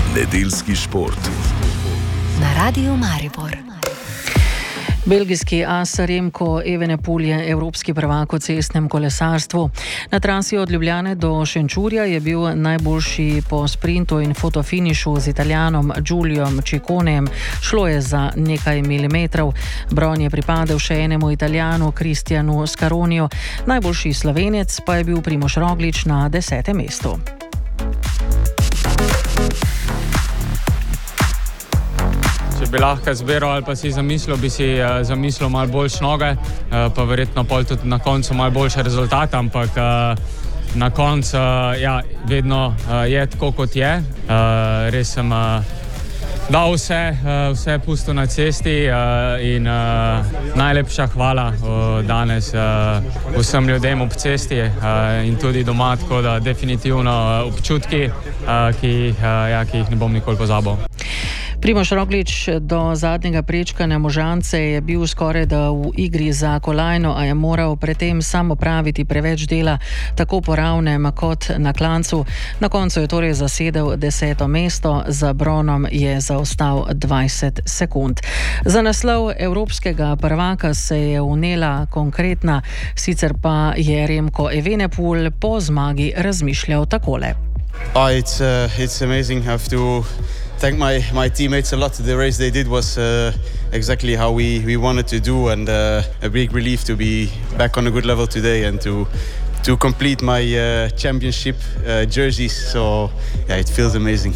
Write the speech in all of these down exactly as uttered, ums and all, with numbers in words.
Nedeljski šport na Radiu Maribor. Belgijski as Remco Evenepoel je evropski prvak v cestnem kolesarstvu. Na trasi od Ljubljane do Šenčurja je bil najboljši po sprintu in fotofinišu z Italijanom Giuliom Cicconejem. Šlo je za nekaj milimetrov. Bron je pripadel še enemu Italijanu, Kristjanu Scaroniju. Najboljši Slovenec pa je bil Primož Roglič na desetem mestu. Če bi lahko izbiral ali pa si zamislil, bi si uh, zamislil malo boljše noge, uh, pa verjetno pol tudi na koncu malo boljše rezultate, ampak uh, na koncu uh, ja, vedno uh, je tako, kot je. Uh, res sem uh, dal vse, uh, vse pusto na cesti uh, in uh, najlepša hvala uh, danes uh, vsem ljudem ob cesti uh, in tudi doma, tako da definitivno uh, občutki, uh, ki, uh, ja, ki jih ne bom nikoli pozabil. Primož Roglič do zadnjega prečkanja Možance je bil skoraj da v igri za kolajno, a je moral predtem sam opraviti preveč dela, tako po ravnem kot na klancu. Na koncu je torej zasedel deseto mesto, za bronom je zaostal dvajset sekund. Za naslov evropskega prvaka se je vnela Konkretna, sicer pa je Remco Evenepoel po zmagi razmišljal takole. Oh, it's, uh, it's amazing. I have to thank my, my teammates a lot. The race they did was uh, exactly how we, we wanted to do, and uh, a big relief to be back on a good level today and to to complete my uh, championship uh, jerseys. So yeah, it feels amazing.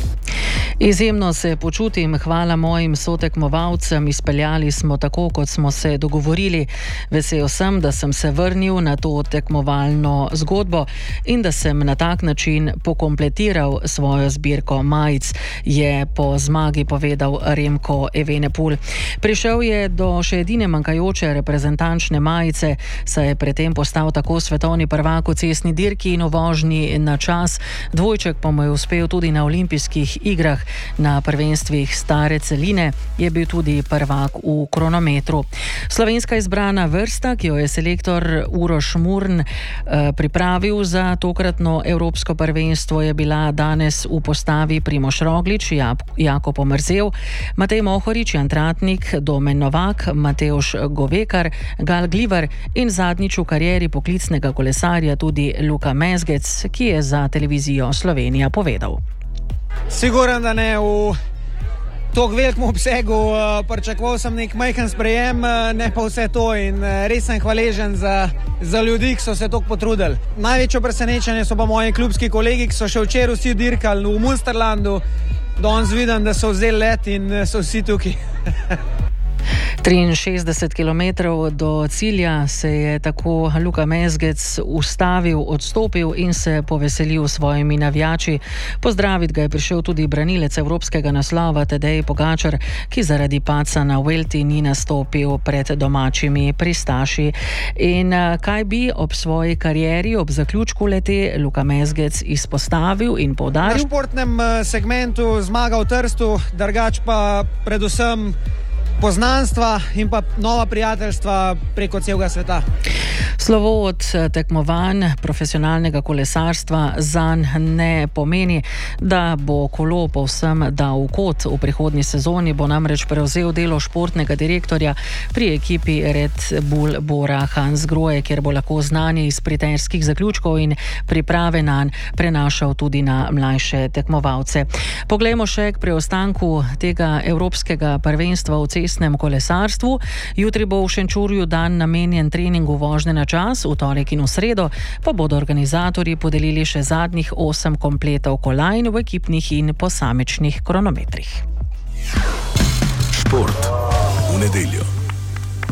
Izjemno se počutim, hvala mojim sotekmovalcem, izpeljali smo tako, kot smo se dogovorili. Vesel sem, da sem se vrnil na to tekmovalno zgodbo in da sem na tak način pokompletiral svojo zbirko majic, je po zmagi povedal Remco Evenepoel. Prišel je do še edine manjkajoče reprezentančne majice, saj je predtem postal tako svetovni prvak v cestni dirki in v vožnji na čas. Dvojček pa mu je uspel tudi na olimpijskih igrah. Na prvenstvih stare celine je bil tudi prvak v kronometru. Slovenska izbrana vrsta, ki jo je selektor Uroš Murn eh, pripravil za tokratno evropsko prvenstvo, je bila danes v postavi Primož Roglič, Jakob Omerzel, Matej Mohorič, Jan Tratnik, Domen Novak, Mateusz Govekar, Gal Glivar in zadnjič v karieri poklicnega kolesarja tudi Luka Mezgec, ki je za televizijo Slovenija povedal. Siguren, da ne v toliko velikem obsegu, pričakoval sem nek majhen sprejem, ne pa vse to, in res sem hvaležen za, za ljudi, ki so se toliko potrudili. Največje presenečenje so pa moji klubski kolegi, ki so še včeraj vsi dirkali v Münsterlandu. Danes vidim, da so vzeli let in so vsi tukaj. triinšestdeset kilometrov do cilja se je tako Luka Mezgec ustavil, odstopil in se poveselil s svojimi navijači. Pozdraviti ga je prišel tudi branilec evropskega naslova Tadej Pogačar, ki zaradi padca na Vuelti ni nastopil pred domačimi pristaši. In kaj bi ob svoji karieri, ob zaključku lete Luka Mezgec izpostavil in poudaril? Na športnem segmentu zmaga v Trstu, drugač pa predvsem poznanstva in pa nova prijateljstva preko celega sveta. Slovo od tekmovanj profesionalnega kolesarstva zanj ne pomeni, da bo kolo povsem dal v kot. V prihodnji sezoni bo namreč prevzel delo športnega direktorja pri ekipi Red Bull Bora Hansgrohe, kjer bo lahko znanje iz sprinterskih zaključkov in priprave nanj prenašal tudi na mlajše tekmovalce. Poglejmo še k preostanku tega evropskega prvenstva v cestnem kolesarstvu. Jutri bo v Šenčurju dan namenjen treningu vožnje na čas, v torek in v sredo pa bodo organizatorji podelili še zadnjih osem kompletov kolajn v ekipnih in posamičnih kronometrih. Šport v nedeljo.